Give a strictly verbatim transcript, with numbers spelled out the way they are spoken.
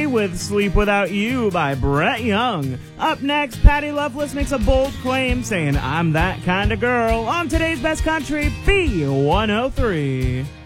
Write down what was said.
with Sleep Without You by Brett Young. Up next, Patty Loveless makes a bold claim saying, I'm that kind of girl on today's Best Country, B one oh three.